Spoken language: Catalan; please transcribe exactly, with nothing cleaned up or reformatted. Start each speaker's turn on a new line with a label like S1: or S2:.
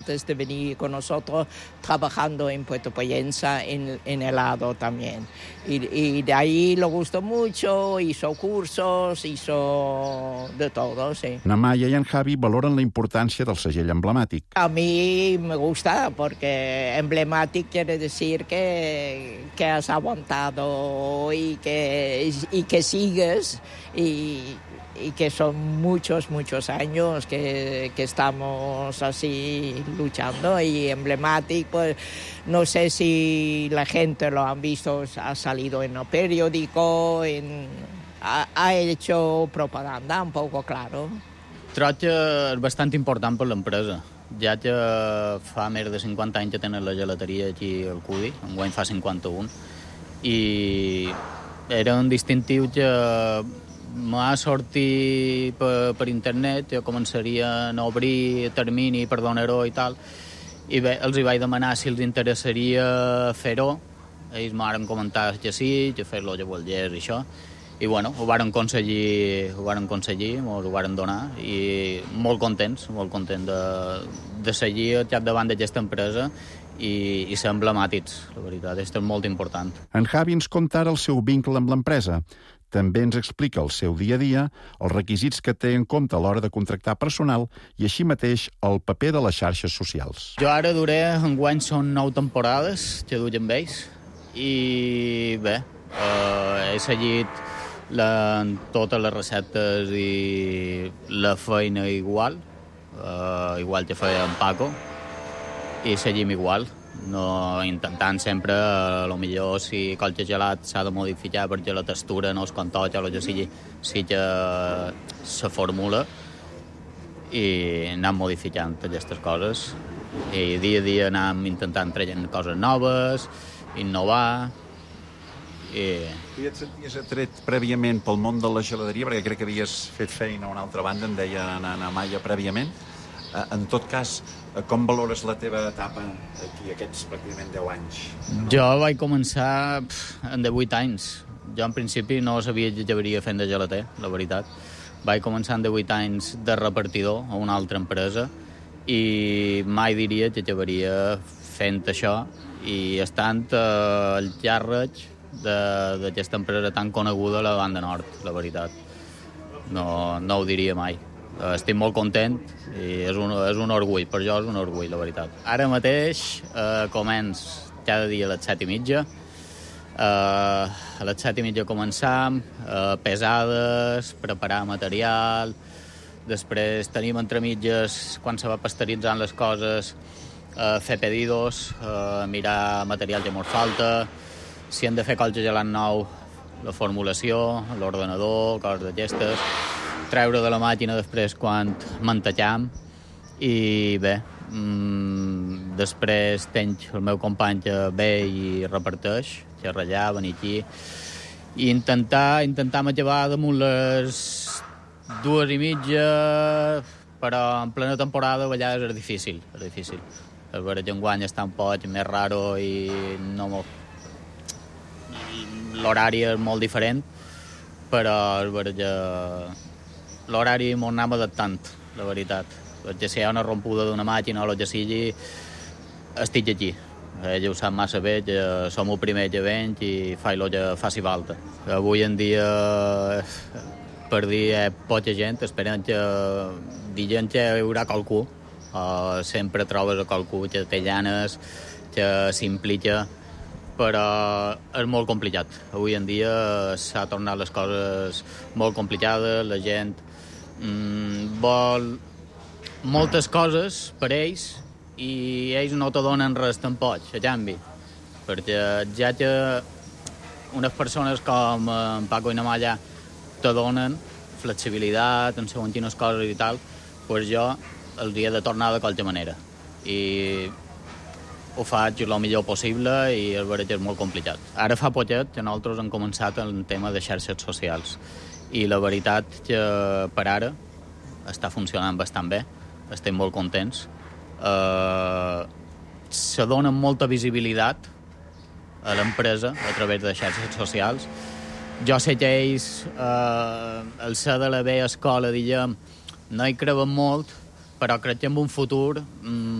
S1: antes de venir con nosotros, trabajando en Puerto Pollensa en, en helado también. Y, y de ahí lo gustó mucho, hizo cursos, hizo de todo, sí.
S2: En Amaya i en Javi valoren la importància del segell emblemàtic.
S1: A mí me gusta porque emblemático quiere decir que, que has aguantado y que, y que sigues y, y que son muchos, muchos años que, que estamos así luchando. Y emblemático, pues no sé si la gente lo han visto, ha salido en el periódico, en, ha, ha hecho propaganda un poco, claro.
S3: Troig és bastant important per l'empresa, ja que fa més de cinquanta anys que tenen la gelateria aquí al Cudi, enguany fa cinquanta-un, i era un distintiu que m'ha sortit per, per internet, que començarien a obrir termini per donar-ho i tal, i bé, els hi vaig demanar si els interessaria fer-ho, ells m'han comentat que sí, que fer-lo que volgués i això, i bueno, ho varen aconseguir, ho varen aconseguir, ens ho varen donar, i molt contents, molt contents de, de seguir al capdavant d'aquesta empresa i, i ser emblemàtics, la veritat, això és molt important.
S2: En Javi ens conta ara el seu vincle amb l'empresa. També ens explica el seu dia a dia, els requisits que té en compte a l'hora de contractar personal i així mateix el paper de les xarxes socials.
S3: Jo ara duré, enguany són nou temporades que duc amb ells i bé, eh, he seguit la, totes les receptes i la feina igual, uh, igual que feia en Paco, i seguim igual, no intentant sempre, a lo millor si qualque gelat s'ha de modificar perquè la textura no es contoca o el que sigui, sí que se formula i anem modificant aquestes coses i dia a dia anem intentant traient coses noves, innovar.
S2: I... Tu ja et senties atret prèviament pel món de la geladeria, perquè crec que havies fet feina a una altra banda, em deia Ana Amaya prèviament. En tot cas, com valores la teva etapa aquí, aquests pràcticament deu anys?
S3: Jo vaig començar pff, en divuit anys. Jo en principi no sabia que acabaria fent de gelater, la veritat. Vaig començar en divuit anys de repartidor a una altra empresa i mai diria que acabaria fent això i estant eh, al llarg d'aquesta empresa tan coneguda a la banda nord, la veritat. No, no ho diria mai. Estic molt content i és un, és un orgull, per jo és un orgull, la veritat. Ara mateix eh, començ cada dia a les set i mitja. Eh, a les set i mitja començam, eh, pesades, preparar material, després tenim entre mitges, quan se va pasteuritzant les coses, eh, fer pedidos, eh, mirar material que ens falta, si hem de fer qualque gelat nou, la formulació, l'ordenador, coses d'aquestes, treure de la màquina després quan mantellam i bé, mmm, després tenc el meu company que ve i reparteix, que ratllar, venir aquí, i intentar, intentar acabar damunt les dues i mitja, però en plena temporada a vegades és difícil, és difícil. El veure que enguany està un poc més raro i no l'horari és molt diferent, però és veure que l'horari m'ho anem adaptant, la veritat. Perquè si hi ha una rompuda d'una màquina o el que sigui, estic aquí. Ella ho sap massa bé, que som el primer que venc i faig el que faci falta. Avui en dia, per dir, hi ha poca gent, esperem que diguem que hi haurà qualcú. Uh, sempre trobes a qualcú que té ganes, que s'implica, però és molt complicat. Avui en dia s'ha tornat les coses molt complicades, la gent mm, vol moltes coses per ells i ells no te donen res tampoc, a canvi. Perquè ja que unes persones com en Paco i na Malla te donen flexibilitat en segons quines coses i tal, doncs jo els he de tornar de qualque manera. I ho faig el millor possible i és veritat que és molt complicat. Ara fa poquet que nosaltres hem començat el tema de xarxes socials i la veritat que per ara està funcionant bastant bé, estem molt contents. Eh, se dona molta visibilitat a l'empresa a través de xarxes socials. Jo sé que ells, eh, el ser de la vella escola, diguem, no hi creuen molt, però crec que en un futur mmm,